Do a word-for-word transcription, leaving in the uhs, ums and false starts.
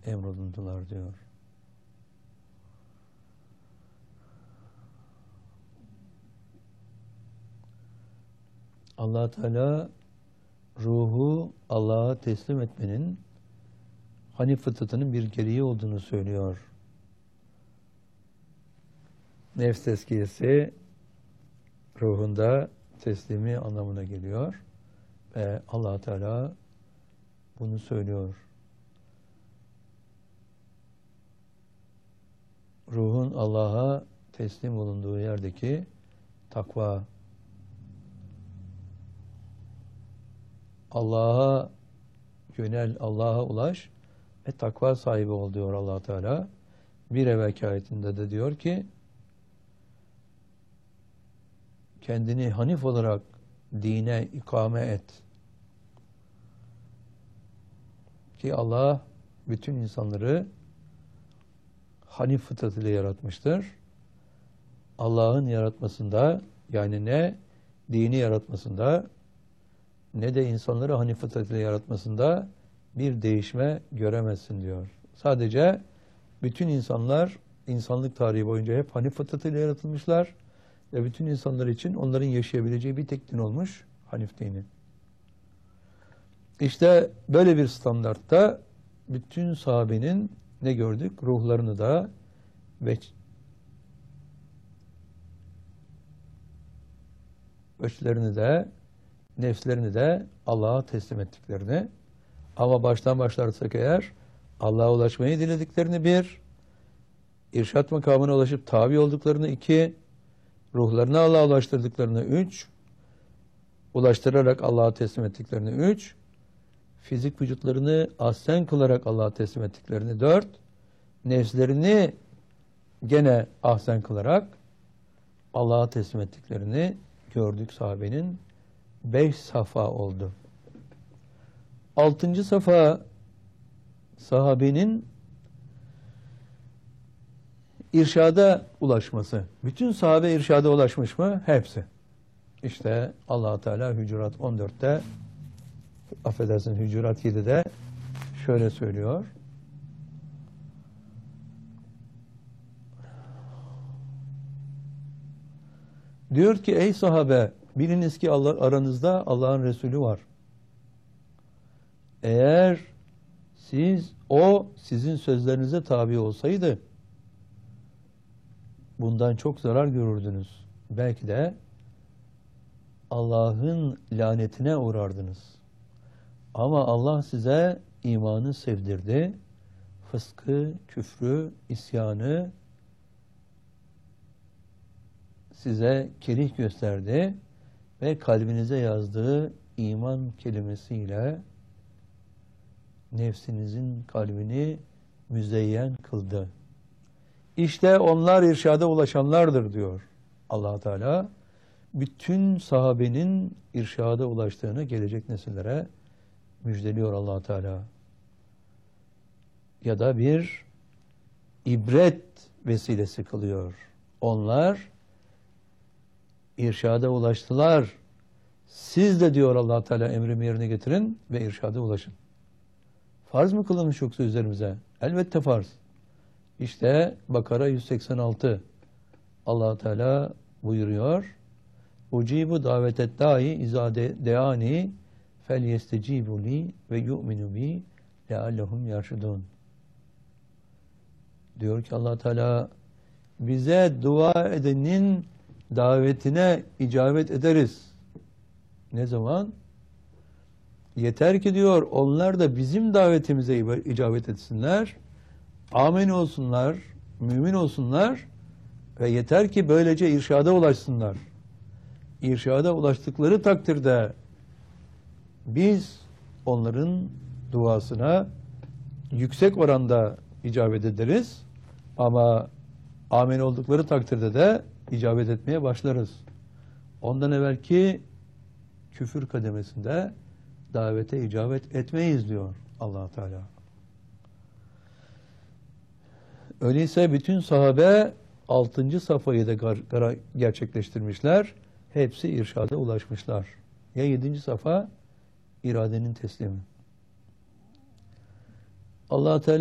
emrolundular diyor. Allah Teala ruhu Allah'a teslim etmenin Hanif fıtratının bir gereği olduğunu söylüyor. Nefs tezkiyesi ruhunda teslimi anlamına geliyor ve Allah Teala bunu söylüyor. Ruhun Allah'a teslim olunduğu yerdeki takva, Allah'a yönel, Allah'a ulaş ve takva sahibi ol diyor Allah Teala. Bir evvelki ayetinde de diyor ki kendini hanif olarak dine ikame et. Ki Allah bütün insanları hanif fıtratıyla yaratmıştır. Allah'ın yaratmasında, yani ne dini yaratmasında ne de insanları hanif fıtratıyla yaratmasında bir değişme göremezsin diyor. Sadece bütün insanlar insanlık tarihi boyunca hep hanif fıtratıyla yaratılmışlar ve bütün insanlar için onların yaşayabileceği bir tek din olmuş Hanif dini. İşte böyle bir standartta bütün sahabenin ne gördük? Ruhlarını da ve ölçülerini de nefslerini de Allah'a teslim ettiklerini, ama baştan başlarsak eğer Allah'a ulaşmayı dilediklerini bir, irşat makamına ulaşıp tabi olduklarını iki, ruhlarını Allah'a ulaştırdıklarını üç, ulaştırarak Allah'a teslim ettiklerini üç, fizik vücutlarını ahsen kılarak Allah'a teslim ettiklerini dört, nefslerini gene ahsen kılarak Allah'a teslim ettiklerini gördük sahabenin. Beş safa oldu. Altıncı safa sahabenin irşada ulaşması. Bütün sahabe irşada ulaşmış mı? Hepsi. İşte Allah Teala Hücurat on dörtte, affedersin Hücurat yedide şöyle söylüyor. Diyor ki ey sahabe, biliniz ki Allah, aranızda Allah'ın Resulü var. Eğer siz, o sizin sözlerinize tabi olsaydı bundan çok zarar görürdünüz. Belki de Allah'ın lanetine uğrardınız. Ama Allah size imanı sevdirdi. Fıskı, küfrü, isyanı size kerih gösterdi ve kalbinize yazdığı iman kelimesiyle nefsinizin kalbini müzeyyen kıldı. İşte onlar irşada ulaşanlardır diyor Allah Teala. Bütün sahabenin irşada ulaştığını gelecek nesillere müjdeliyor Allah Teala. Ya da bir ibret vesilesi kılıyor. Onlar irşada ulaştılar. Siz de diyor Allah Teala emrimi yerine getirin ve irşada ulaşın. Farz mı kılınmış yoksa üzerimize? Elbette farz. İşte Bakara yüz seksen altı Allah Teala buyuruyor. Ucibu davetet dahi izâ deâni fel yestecibu li ve yu'minu bi leallehum yarşudun. Diyor ki Allah Teala bize dua edenin davetine icabet ederiz. Ne zaman? Yeter ki diyor onlar da bizim davetimize icabet etsinler, amin olsunlar, mümin olsunlar ve yeter ki böylece irşada ulaşsınlar. İrşada ulaştıkları takdirde biz onların duasına yüksek oranda icabet ederiz ama amin oldukları takdirde de icabet etmeye başlarız. Ondan evvelki küfür kademesinde davete icabet etmeyiz diyor Allah Teala. Öyleyse bütün sahabe altıncı safhayı da gerçekleştirmişler. Hepsi irşada ulaşmışlar. Ya yedinci safa iradenin teslimi. Allah Teala